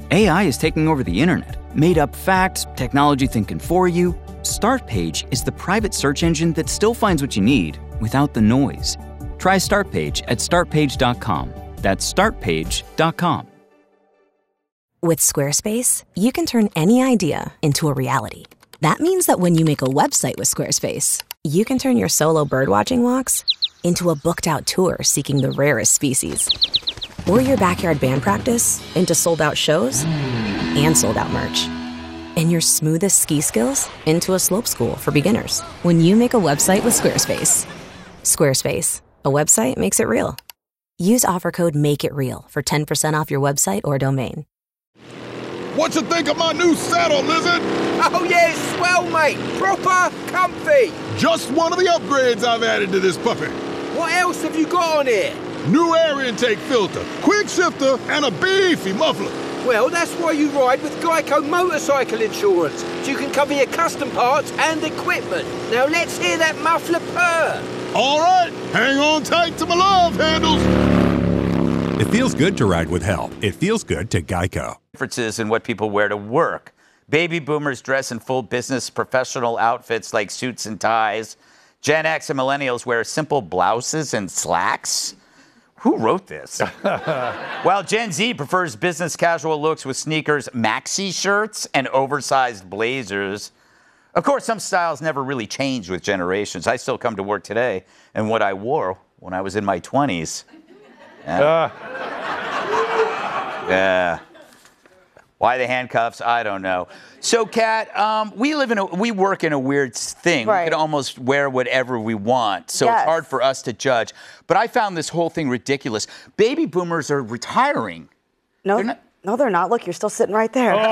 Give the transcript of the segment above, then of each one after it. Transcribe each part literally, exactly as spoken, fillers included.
A I is taking over the internet. Made up facts, technology thinking for you. Startpage is the private search engine that still finds what you need without the noise. Try Startpage at start page dot com. That's start page dot com. With Squarespace, you can turn any idea into a reality. That means that when you make a website with Squarespace, you can turn your solo birdwatching walks into a booked-out tour seeking the rarest species. Or your backyard band practice into sold-out shows and sold-out merch. And your smoothest ski skills into a slope school for beginners. When you make a website with Squarespace. Squarespace. A website makes it real. Use offer code MAKEITREAL for ten percent off your website or domain. What you think of my new saddle, Lizard? Oh, yeah, it's swell, mate. Proper comfy. Just one of the upgrades I've added to this puppy. What else have you got on here? New air intake filter, quick shifter, and a beefy muffler. Well, that's why you ride with Geico Motorcycle Insurance, so you can cover your custom parts and equipment. Now let's hear that muffler purr. All right, hang on tight to my love handles. It feels good to ride with help. It feels good to Geico. Differences in what people wear to work. Baby boomers dress in full business professional outfits like suits and ties. Gen X and millennials wear simple blouses and slacks. Who wrote this? While Gen Z prefers business casual looks with sneakers, maxi shirts, and oversized blazers. Of course, some styles never really change with generations. I still come to work today in what I wore when I was in my twenties. Yeah. Uh. yeah. Why the handcuffs? I don't know. So, Kat, um, we live in a, we work in a weird thing. Right. We can almost wear whatever we want. So Yes. it's hard for us to judge. But I found this whole thing ridiculous. Baby boomers are retiring. No, They're not- no, they're not. Look, you're still sitting right there. I'm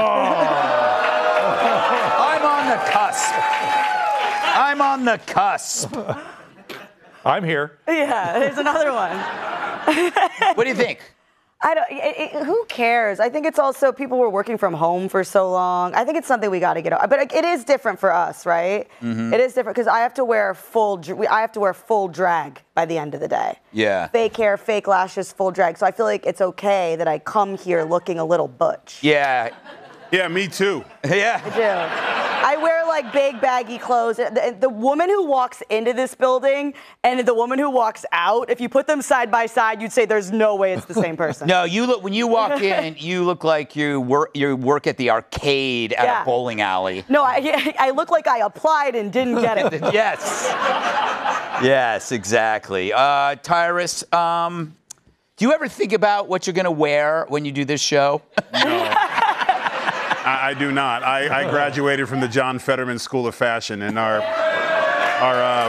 on the cusp. I'm on the cusp. I'm here. Yeah, there's another one. What do you think? I don't. It, it, who cares? I think it's also people were working from home for so long. I think it's something we got to get. But it, it is different for us, right? Mm-hmm. It is different because I have to wear full. dr- I have to wear full drag by the end of the day. Yeah. Fake hair, fake lashes, full drag. So I feel like it's okay that I come here looking a little butch. Yeah. Yeah, me too. Yeah. I do. I wear like big baggy clothes. The, the woman who walks into this building and the woman who walks out, if you put them side by side, you'd say there's no way it's the same person. No, you look when you walk in, you look like you work you work at the arcade at Yeah. a bowling alley. No, I, I look like I applied and didn't get it. Yes. Yes, exactly. Uh, Tyrus, um, do you ever think about what you're going to wear when you do this show? No. I, I do not. I, I graduated from the John Fetterman School of Fashion, and our our. Uh,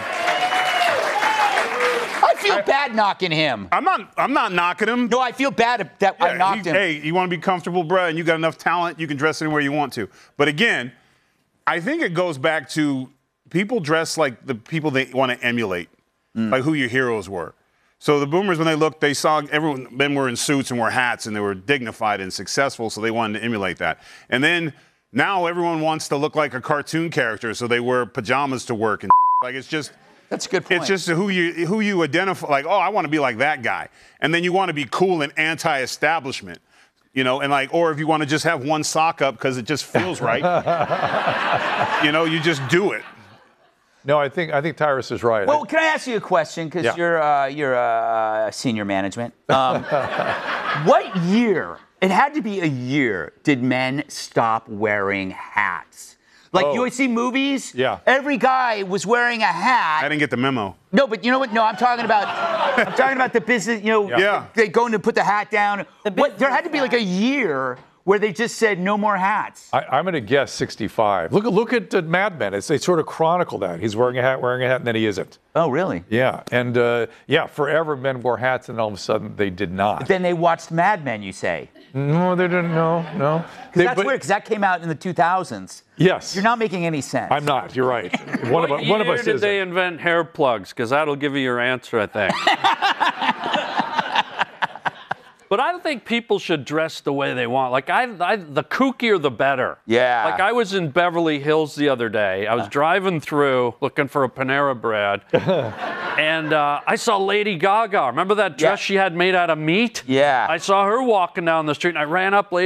I feel bad knocking him. I'm not. I'm not knocking him. No, I feel bad that I Yeah, knocked he- him. Hey, you want to be comfortable, bruh, and you got enough talent, you can dress anywhere you want to. But again, I think it goes back to people dress like the people they want to emulate, Mm. like who your heroes were. So the boomers, when they looked, they saw everyone, men were in suits and wore hats, and they were dignified and successful, so they wanted to emulate that. And then now everyone wants to look like a cartoon character, so they wear pajamas to work and like it's just. That's a good point. It's just who you who you identify. Like, oh, I want to be like that guy, and then you want to be cool and anti-establishment, you know, and like, or if you want to just have one sock up because it just feels right, you know, you just do it. No, I think I think Tyrus is right. Well, can I ask you a question? Because Yeah. you're uh, you're uh, senior management. Um, what year? It had to be a year. Did men stop wearing hats? Like Oh. you would see movies. Yeah. Every guy was wearing a hat. I didn't get the memo. No, but you know what? No, I'm talking about. I'm talking about the business. You know, Yeah. they go in to put the hat down. What? There had to be like a year where they just said no more hats. I, I'm going to guess sixty-five. Look, look at uh, Mad Men. It's, they sort of chronicle that. He's wearing a hat, wearing a hat, and then he isn't. Oh, really? Yeah. And, uh, yeah, forever men wore hats, and all of a sudden they did not. Then they watched Mad Men, you say? No, they didn't. No, no. They- That's but- weird, because that came out in the two thousands. Yes. You're not making any sense. I'm not. You're right. One of, What us- one of year us did is. they invent hair plugs? Because that'll give you your answer, I think. But I don't think people should dress the way they want. Like, I, I, the kookier, the better. Yeah. Like, I was in Beverly Hills the other day. I was driving through looking for a Panera Bread. and uh, I saw Lady Gaga. Remember that dress Yeah. she had made out of meat? Yeah. I saw her walking down the street, and I ran up